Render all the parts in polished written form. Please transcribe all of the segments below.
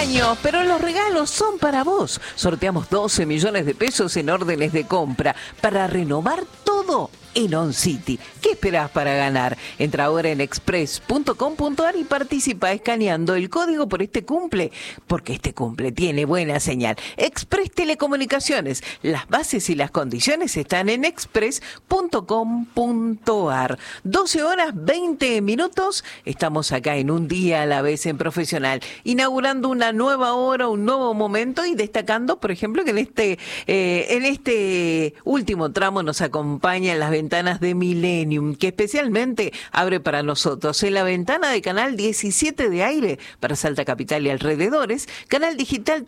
años, pero los regalos son para vos. Sorteamos 12 millones de pesos en órdenes de compra para renovar todo en On City. ¿Qué esperás para ganar? Entra ahora en express.com.ar y participa escaneando el código por este cumple, porque este cumple tiene buena señal. Express Telecomunicaciones. Las bases y las condiciones están en express.com.ar. 12 horas 20 minutos. Estamos acá en Un Día a la Vez en Profesional, inaugurando una nueva hora, un nuevo momento y destacando, por ejemplo, que en este último tramo nos acompañan las ventanas de Millennium, que especialmente abre para nosotros en la ventana de canal 17 de aire para Salta Capital y alrededores, canal digital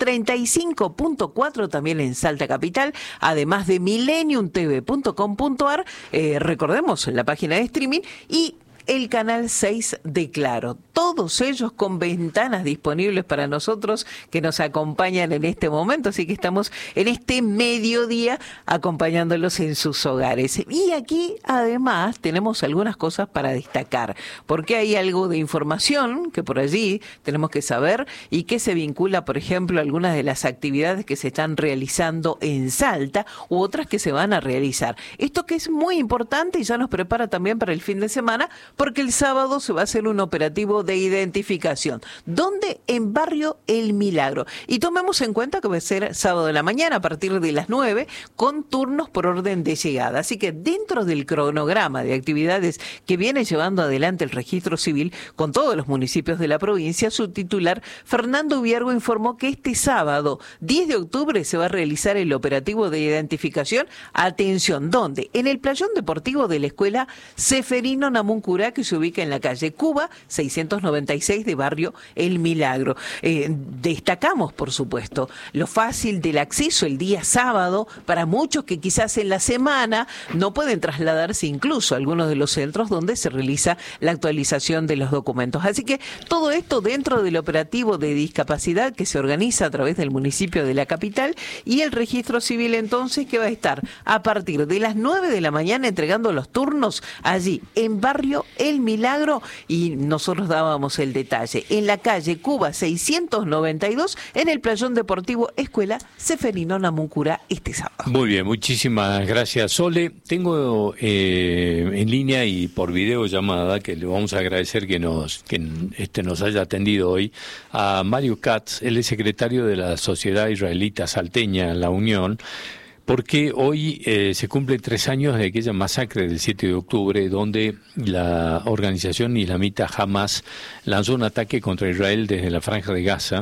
35.4 también en Salta Capital, además de millenniumtv.com.ar, recordemos la página de streaming, y el canal 6 de Claro. Todos ellos con ventanas disponibles para nosotros que nos acompañan en este momento, así que estamos en este mediodía acompañándolos en sus hogares. Y aquí además tenemos algunas cosas para destacar, porque hay algo de información que por allí tenemos que saber y que se vincula, por ejemplo, a algunas de las actividades que se están realizando en Salta u otras que se van a realizar. Esto que es muy importante y ya nos prepara también para el fin de semana, porque el sábado se va a hacer un operativo de identificación. ¿Dónde? En Barrio El Milagro. Y tomemos en cuenta que va a ser sábado de la mañana a partir de las 9 con turnos por orden de llegada. Así que dentro del cronograma de actividades que viene llevando adelante el Registro Civil con todos los municipios de la provincia, su titular Fernando Viergo informó que este sábado 10 de octubre se va a realizar el operativo de identificación. Atención, ¿dónde? En el playón deportivo de la escuela Seferino Namuncurá, que se ubica en la calle Cuba 696 de Barrio El Milagro. Destacamos, por supuesto, lo fácil del acceso el día sábado para muchos que quizás en la semana no pueden trasladarse incluso a algunos de los centros donde se realiza la actualización de los documentos. Así que todo esto dentro del operativo de discapacidad que se organiza a través del municipio de la capital y el Registro Civil entonces que va a estar a partir de las 9 de la mañana entregando los turnos allí en Barrio El Milagro, y nosotros dábamos el detalle en la calle Cuba 692 en el playón deportivo Escuela Seferino Namuncurá este sábado. Muy bien, muchísimas gracias, Sole. Tengo en línea y por videollamada, que le vamos a agradecer que nos haya atendido hoy, a Mario Katz. Él es secretario de la Sociedad Israelita Salteña, La Unión, porque hoy se cumplen 3 años de aquella masacre del 7 de octubre, donde la organización islamita Hamas lanzó un ataque contra Israel desde la Franja de Gaza.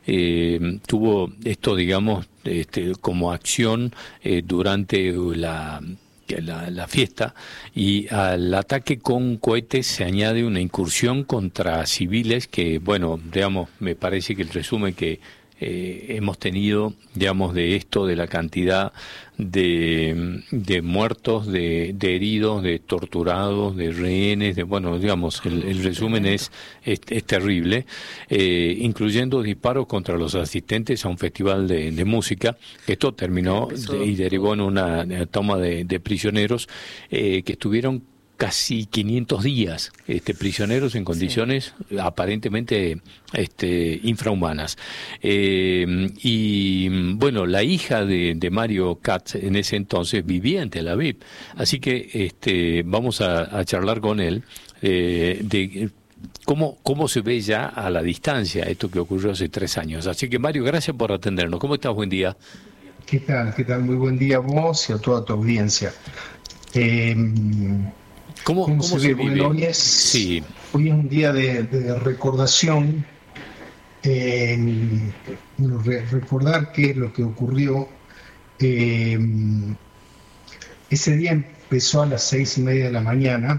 Tuvo esto, digamos, como acción durante la fiesta, y al ataque con cohetes se añade una incursión contra civiles que, bueno, digamos, me parece que el resumen que hemos tenido, digamos, de esto, de la cantidad de muertos, de heridos, de torturados, de rehenes, bueno, digamos, el resumen es terrible, incluyendo disparos contra los asistentes a un festival de música. Esto terminó y derivó en una toma de prisioneros que estuvieron casi 500 días prisioneros en condiciones aparentemente infrahumanas. Y bueno, la hija de Mario Katz en ese entonces vivía en Tel Aviv, así que vamos a charlar con él de cómo se ve ya a la distancia esto que ocurrió hace 3 años. Así que, Mario, gracias por atendernos. ¿Cómo estás? Buen día. ¿Qué tal? Muy buen día a vos y a toda tu audiencia. ¿Cómo se vive? Bueno, hoy es un día de recordación, recordar qué es lo que ocurrió. Ese día empezó a las 6:30 de la mañana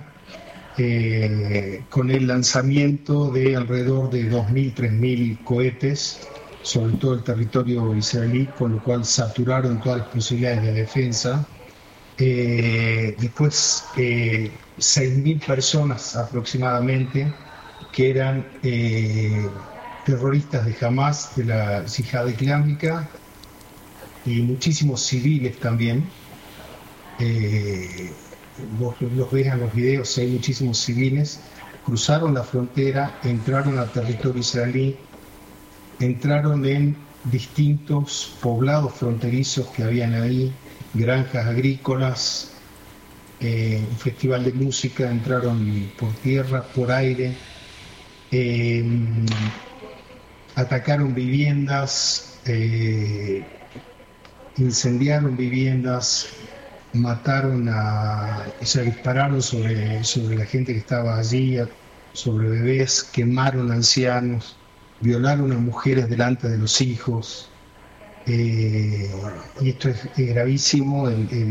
con el lanzamiento de alrededor de 2.000, 3.000 cohetes sobre todo el territorio israelí, con lo cual saturaron todas las posibilidades de defensa. Después 6.000 personas aproximadamente que eran terroristas de Hamas, de la Yihad Islámica, y muchísimos civiles también. Vos los ves en los videos, hay muchísimos civiles, cruzaron la frontera, entraron al territorio israelí, entraron en distintos poblados fronterizos que habían ahí, granjas agrícolas, un festival de música, entraron por tierra, por aire, atacaron viviendas, incendiaron viviendas, mataron dispararon sobre la gente que estaba allí, sobre bebés, quemaron ancianos, violaron a mujeres delante de los hijos, y esto es gravísimo.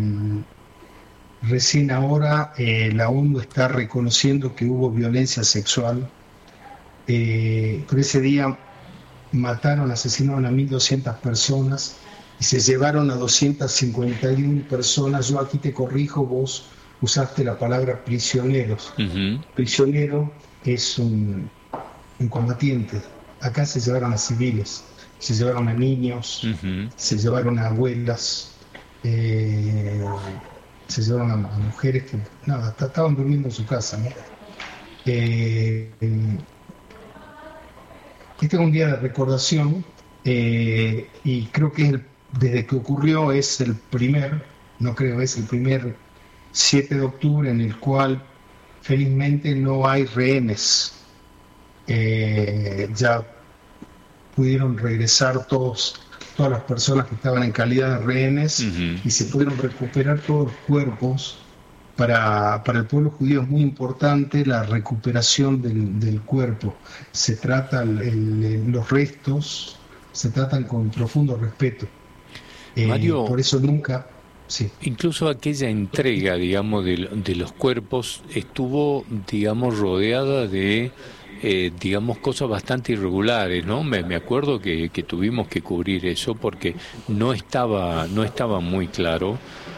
Recién ahora la ONU está reconociendo que hubo violencia sexual. Por ese día asesinaron a 1.200 personas y se llevaron a 251 personas. Yo aquí te corrijo, vos usaste la palabra prisioneros. Uh-huh. Prisionero es un combatiente. Acá se llevaron a civiles, se llevaron a niños, uh-huh, se llevaron a abuelas, se llevaron a mujeres que estaban durmiendo en su casa, ¿no? Este es un día de recordación, y creo que desde que ocurrió es el primer 7 de octubre en el cual felizmente no hay rehenes. Ya pudieron regresar todas las personas que estaban en calidad de rehenes, uh-huh, y se pudieron recuperar todos los cuerpos. Para el pueblo judío es muy importante la recuperación del cuerpo. Se trata los restos, se tratan con profundo respeto. Mario, por eso nunca... Sí. Incluso aquella entrega, digamos, de los cuerpos estuvo, digamos, rodeada de... digamos, cosas bastante irregulares, ¿no? Me acuerdo que tuvimos que cubrir eso porque no estaba muy claro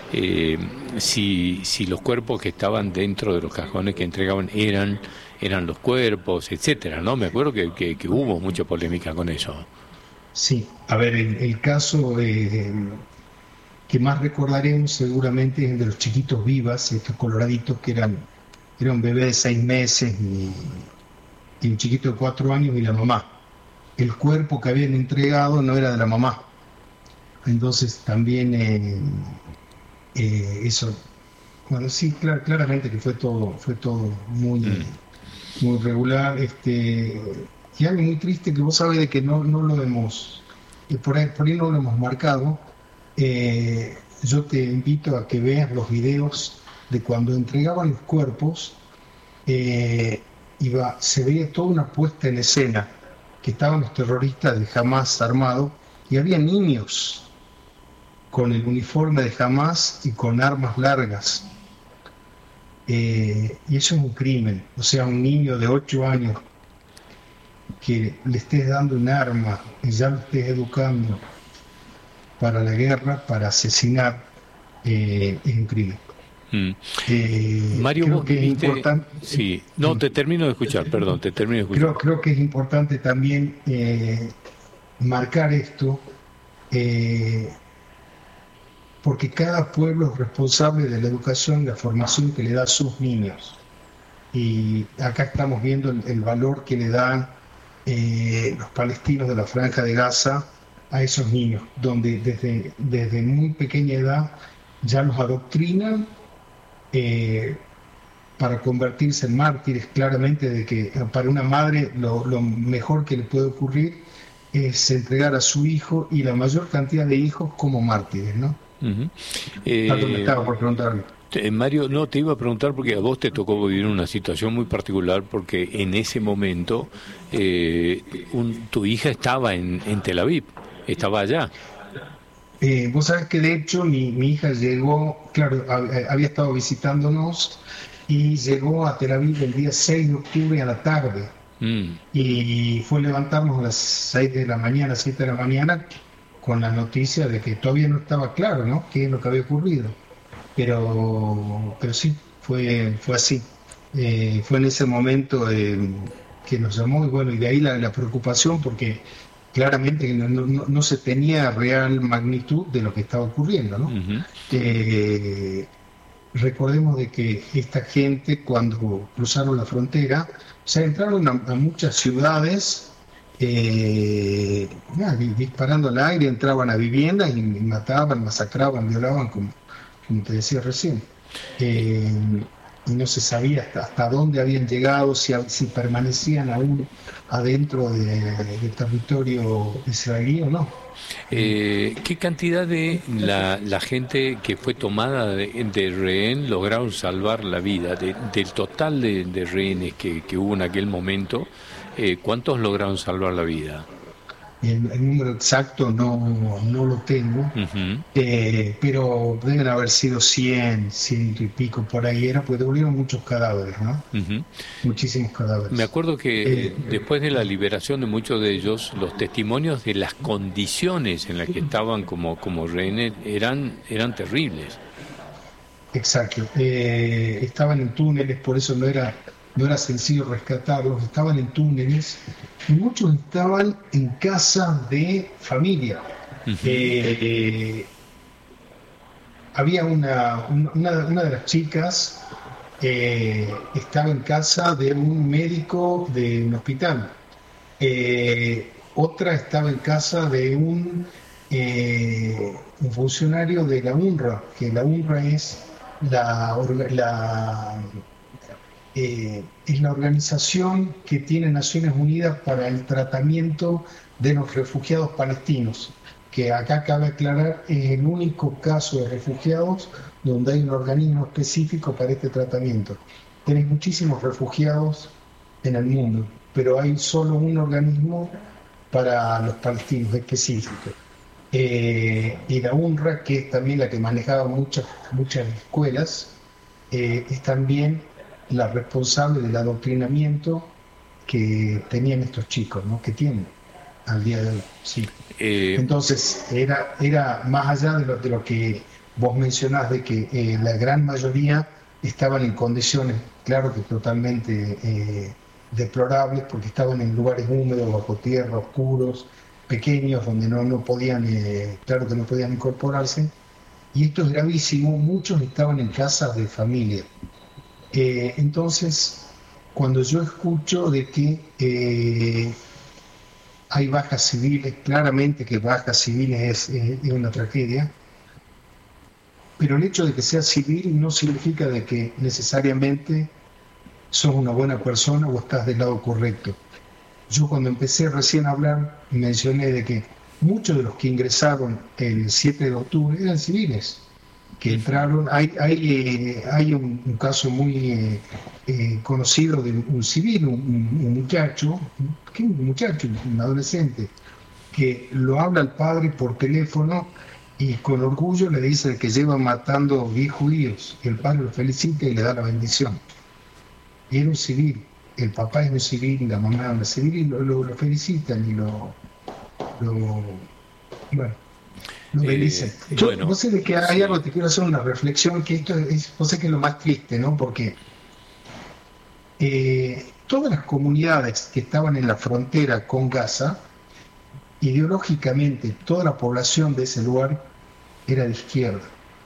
si los cuerpos que estaban dentro de los cajones que entregaban eran los cuerpos, etcétera, ¿no? Me acuerdo que hubo mucha polémica con eso. Sí, a ver, el caso que más recordaremos seguramente es el de los chiquitos vivas, estos coloraditos que era un bebé de 6 meses y un chiquito de 4 años y la mamá. El cuerpo que habían entregado no era de la mamá. Entonces también eso, bueno, sí, claramente que fue todo muy regular. Y algo muy triste que vos sabés de que no lo hemos, por ahí no lo hemos marcado. Yo te invito a que veas los videos de cuando entregaban los cuerpos. Se veía toda una puesta en escena, que estaban los terroristas de Hamás armados y había niños con el uniforme de Hamás y con armas largas, y eso es un crimen. O sea, un niño de 8 años que le estés dando un arma y ya lo estés educando para la guerra, para asesinar, es un crimen. Mario, creo que es importante. Sí, no, te termino de escuchar. Creo que es importante también marcar esto, porque cada pueblo es responsable de la educación y la formación que le da a sus niños. Y acá estamos viendo el valor que le dan los palestinos de la Franja de Gaza a esos niños, donde desde muy pequeña edad ya los adoctrinan para convertirse en mártires. Claramente de que para una madre lo mejor que le puede ocurrir es entregar a su hijo y la mayor cantidad de hijos como mártires, ¿no? Uh-huh. Me estaba por preguntarle. Mario, no, te iba a preguntar porque a vos te tocó vivir una situación muy particular, porque en ese momento tu hija estaba en Tel Aviv, estaba allá. Vos sabés que de hecho mi hija llegó, claro, había estado visitándonos y llegó a Tel Aviv el día 6 de octubre a la tarde. Y fue levantarnos a las 7 de la mañana con la noticia de que todavía no estaba claro, ¿no?, qué es lo que había ocurrido. Pero sí, fue así. Fue en ese momento que nos llamó, y bueno, y de ahí la preocupación, porque claramente no se tenía real magnitud de lo que estaba ocurriendo, ¿no? Uh-huh. Recordemos de que esta gente, cuando cruzaron la frontera, o sea, entraron a muchas ciudades disparando al aire, entraban a viviendas y mataban, masacraban, violaban, como te decía recién. Y no se sabía hasta dónde habían llegado, si permanecían aún adentro del territorio israelí o no. ¿Qué cantidad de la gente que fue tomada de rehén lograron salvar la vida? Del total de rehenes que hubo en aquel momento, ¿cuántos lograron salvar la vida? El número exacto no lo tengo, Uh-huh. pero deben haber sido 100 y pico por ahí, porque devolvieron muchos cadáveres, ¿no? Uh-huh. Muchísimos cadáveres. Me acuerdo que después de la liberación de muchos de ellos, los testimonios de las condiciones en las que estaban como rehenes eran terribles. Exacto. Estaban en túneles, por eso no era sencillo rescatarlos. Estaban en túneles y muchos estaban en casa de familia. Uh-huh. Había una de las chicas estaba en casa de un médico de un hospital. Otra estaba en casa de un funcionario de la UNRWA, que la UNRWA es es la organización que tiene Naciones Unidas para el tratamiento de los refugiados palestinos, que acá cabe aclarar es el único caso de refugiados donde hay un organismo específico para este tratamiento. Tenés muchísimos refugiados en el mundo, pero hay solo un organismo para los palestinos específico. Y la UNRWA, que es también la que manejaba muchas escuelas, es también la responsable del adoctrinamiento que tenían estos chicos, ¿no? Que tienen al día de hoy. Sí. Entonces, era más allá de lo que vos mencionás, de que la gran mayoría estaban en condiciones, claro que totalmente deplorables, porque estaban en lugares húmedos, bajo tierra, oscuros, pequeños, donde no podían, claro que no podían incorporarse. Y esto es gravísimo, muchos estaban en casas de familia. Entonces, cuando yo escucho de que hay bajas civiles, claramente que bajas civiles es una tragedia, pero el hecho de que sea civil no significa de que necesariamente sos una buena persona o estás del lado correcto. Yo cuando empecé recién a hablar mencioné de que muchos de los que ingresaron el 7 de octubre eran civiles, que entraron. Hay un caso muy conocido de un civil, un muchacho, un adolescente, que lo habla al padre por teléfono y con orgullo le dice que lleva matando 10 judíos. El padre lo felicita y le da la bendición. Y era un civil, el papá es un civil, la mamá es una civil, y lo felicitan y lo dicen. Vos sé de que hay algo, te quiero hacer una reflexión, que esto vos sé que es lo más triste, ¿no? Porque todas las comunidades que estaban en la frontera con Gaza, ideológicamente toda la población de ese lugar era de izquierda.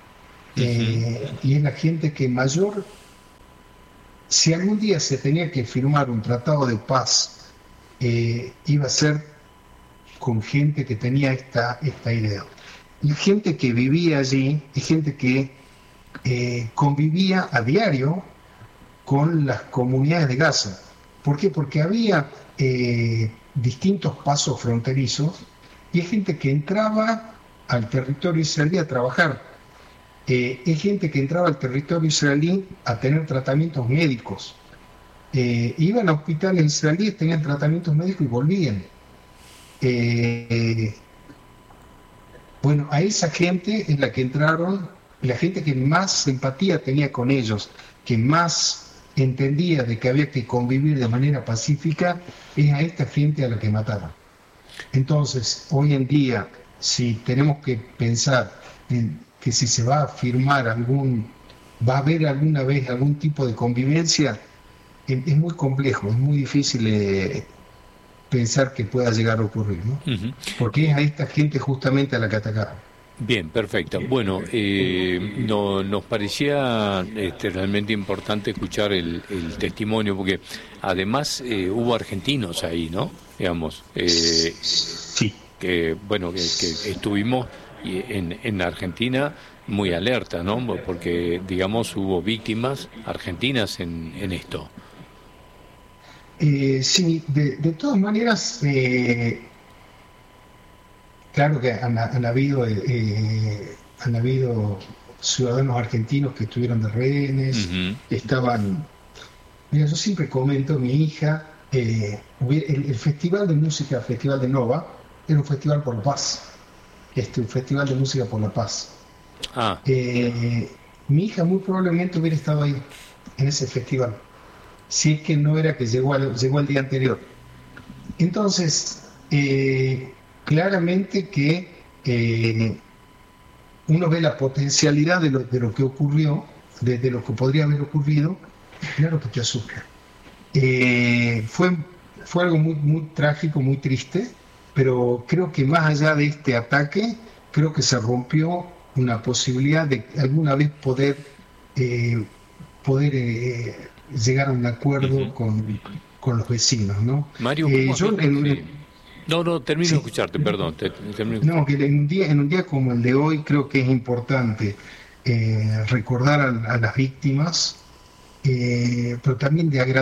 Y es la gente que mayor, si algún día se tenía que firmar un tratado de paz, iba a ser con gente que tenía esta idea. La gente que vivía allí es gente que convivía a diario con las comunidades de Gaza. ¿Por qué? Porque había distintos pasos fronterizos y hay gente que entraba al territorio israelí a trabajar. Hay gente que entraba al territorio israelí a tener tratamientos médicos. Iban a hospitales israelíes, tenían tratamientos médicos y volvían. Bueno, a esa gente es la que entraron, la gente que más empatía tenía con ellos, que más entendía de que había que convivir de manera pacífica, es a esta gente a la que mataron. Entonces, hoy en día, si tenemos que pensar en que si se va a firmar va a haber alguna vez algún tipo de convivencia, es muy complejo, es muy difícil pensar que pueda llegar a ocurrir, ¿no? Uh-huh. Porque es a esta gente justamente a la que atacaron. Bien, perfecto. Bueno, nos parecía realmente importante escuchar el testimonio, porque además hubo argentinos ahí, ¿no? Digamos, Sí. que bueno, que estuvimos en Argentina muy alerta, ¿no? Porque, digamos, hubo víctimas argentinas en esto. Sí, de todas maneras, claro que han habido ciudadanos argentinos que estuvieron de rehenes, Ujú, estaban. Mira, yo siempre comento, mi hija, el Festival de Música, Festival de Nova, era un festival por la paz, un festival de música por la paz. Ah, Mi hija muy probablemente hubiera estado ahí, en ese festival, si es que no era que llegó el día anterior. Entonces, claramente que uno ve la potencialidad de lo que ocurrió, de lo que podría haber ocurrido, y claro que te asusta. Fue, fue algo muy, muy trágico, muy triste, pero creo que más allá de este ataque, creo que se rompió una posibilidad de alguna vez eh, poder llegar a un acuerdo ujú. con los vecinos, ¿no? Mario, ¿cómo has Yo visto? Sí. No, no, termino de sí, escucharte, perdón, termino de no, escucharte. que en un día como el de hoy creo que es importante recordar a las víctimas, pero también de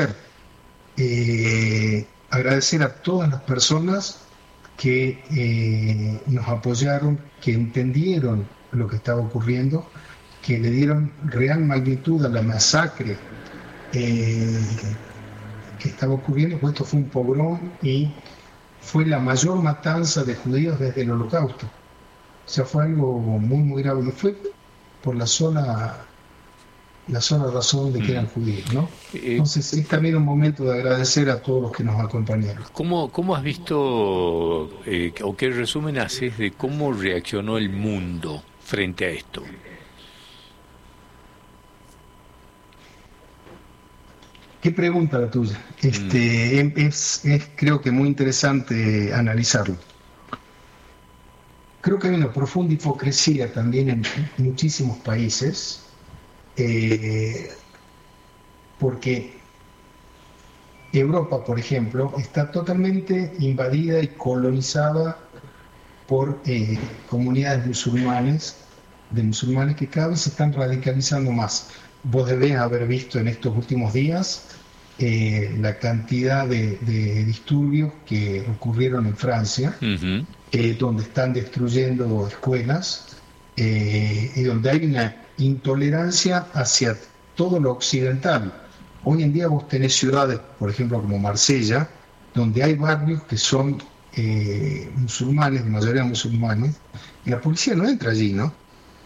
agradecer a todas las personas que nos apoyaron, que entendieron lo que estaba ocurriendo, que le dieron real magnitud a la masacre eh, que estaba ocurriendo, pues esto fue un pogrom y fue la mayor matanza de judíos desde el Holocausto. O sea, fue algo muy, muy grave. Y fue por la sola razón de que eran Mm. judíos, ¿no? Eh, Entonces es también un momento de agradecer a todos los que nos acompañaron. ¿Cómo has visto o qué resumen haces de cómo reaccionó el mundo frente a esto? ¿Qué pregunta la tuya? Mm, Es creo que muy interesante analizarlo. Creo que hay una profunda hipocresía también en muchísimos países, eh, porque Europa, por ejemplo, está totalmente invadida y colonizada por comunidades de musulmanes que cada vez se están radicalizando más. Vos debés haber visto en estos últimos días la cantidad de disturbios que ocurrieron en Francia, ujú, donde están destruyendo escuelas y donde hay una intolerancia hacia todo lo occidental. Hoy en día vos tenés ciudades, por ejemplo, como Marsella, donde hay barrios que son musulmanes, de mayoría musulmanes, y la policía no entra allí, ¿no?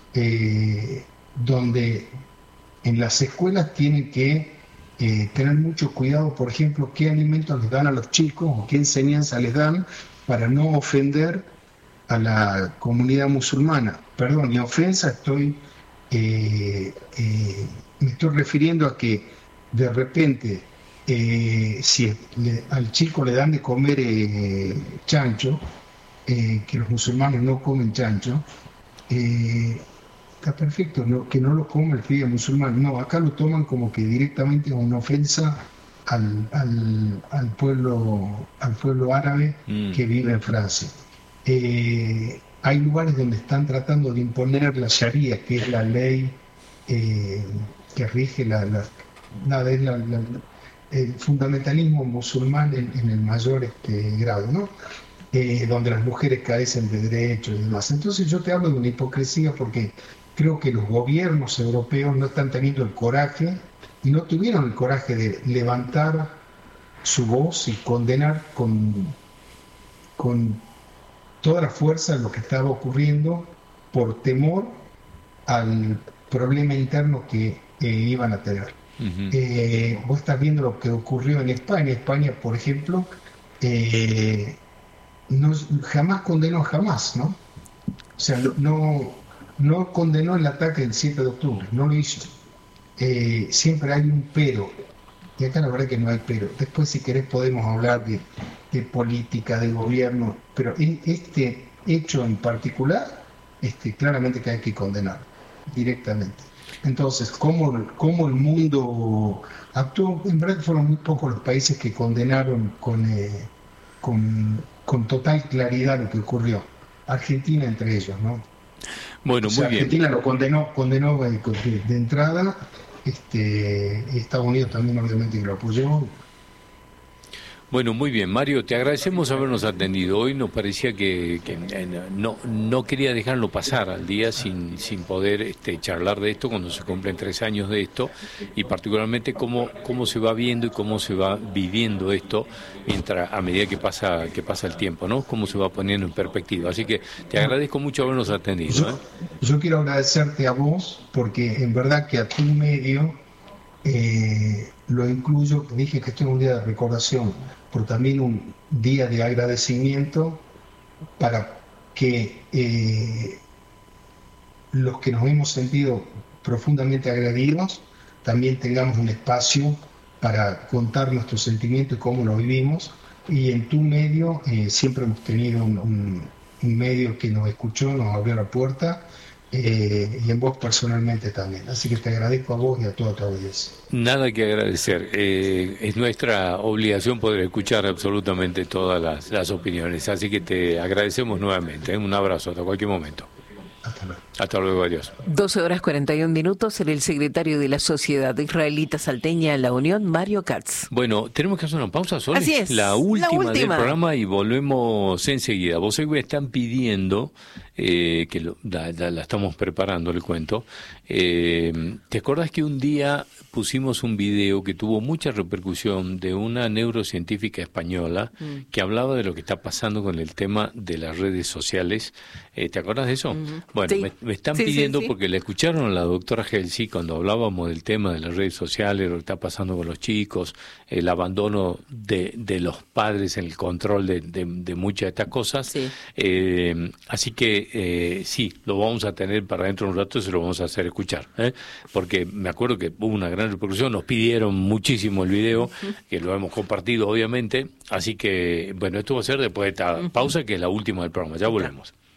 Donde en las escuelas tienen que tener mucho cuidado, por ejemplo, qué alimentos les dan a los chicos o qué enseñanza les dan para no ofender a la comunidad musulmana. Perdón, mi ofensa me estoy refiriendo a que de repente, si al chico le dan de comer chancho, que los musulmanes no comen chancho, eh, está perfecto, que no lo coma el frío musulmán. No, acá lo toman como que directamente es una ofensa al pueblo árabe mm. que vive en Francia. Hay lugares donde están tratando de imponer la Sharia, que es la ley eh, que rige nada, es el fundamentalismo musulmán en el mayor grado, ¿no? Donde las mujeres carecen de derechos y demás. Entonces yo te hablo de una hipocresía porque creo que los gobiernos europeos no están teniendo el coraje y no tuvieron el coraje de levantar su voz y condenar con toda la fuerza lo que estaba ocurriendo por temor al problema interno que iban a tener. Ujú. Vos estás viendo lo que ocurrió en España. España, por ejemplo, eh, no, jamás condenó jamás, ¿no? O sea, no condenó el ataque del 7 de octubre, no lo hizo. Siempre hay un pero, y acá la verdad que no hay pero. Después, si querés, podemos hablar de política, de gobierno, pero este hecho en particular claramente que hay que condenar directamente. Entonces, ¿cómo el mundo actuó? En verdad fueron muy pocos los países que condenaron con total claridad lo que ocurrió. Argentina entre ellos, ¿no? Bueno, O sea, muy bien. Argentina lo condenó de entrada, Estados Unidos también obviamente que lo apoyó. Bueno, muy bien, Mario, te agradecemos habernos atendido. Hoy nos parecía que no quería dejarlo pasar al día sin poder charlar de esto cuando se cumplen 3 años de esto, y particularmente cómo se va viendo y cómo se va viviendo esto a medida que pasa el tiempo, ¿no? Cómo se va poniendo en perspectiva. Así que te agradezco mucho habernos atendido. Yo quiero agradecerte a vos, porque en verdad que a tu medio lo incluyo. Dije que esto es un día de recordación, pero también un día de agradecimiento para que los que nos hemos sentido profundamente agredidos también tengamos un espacio para contar nuestros sentimientos y cómo lo vivimos. Y en tu medio siempre hemos tenido un medio que nos escuchó, nos abrió la puerta, y en vos personalmente también. Así que te agradezco a vos y a toda tu audiencia. Nada que agradecer. Es nuestra obligación poder escuchar absolutamente todas las opiniones. Así que te agradecemos nuevamente. Un abrazo hasta cualquier momento. Hasta luego. Hasta luego, adiós. 12:41. El secretario de la Sociedad Israelita Salteña La Unión, Mario Katz. Bueno, tenemos que hacer una pausa, Sole. Así es. La última del programa y volvemos enseguida. Vos me están pidiendo, que la estamos preparando, le cuento. ¿Te acordás que un día pusimos un video que tuvo mucha repercusión de una neurocientífica española que hablaba de lo que está pasando con el tema de las redes sociales? ¿Te acordás de eso? Bueno, sí. me están pidiendo, porque la escucharon a la doctora Gelsi cuando hablábamos del tema de las redes sociales, lo que está pasando con los chicos, el abandono de los padres en el control de muchas de estas cosas. Sí. Así que sí, lo vamos a tener para dentro de un rato, se lo vamos a hacer escuchar, porque me acuerdo que hubo una gran repercusión, nos pidieron muchísimo el video, que lo hemos compartido obviamente, así que bueno, esto va a ser después de esta pausa, que es la última del programa. Ya volvemos.